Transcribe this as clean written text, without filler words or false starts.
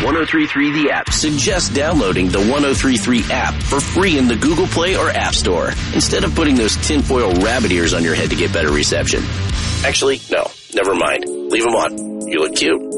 1033 The App suggests downloading the 1033 app for free in the Google Play or App Store instead of putting those tinfoil rabbit ears on your head to get better reception. Actually, no, never mind. Leave them on. You look cute.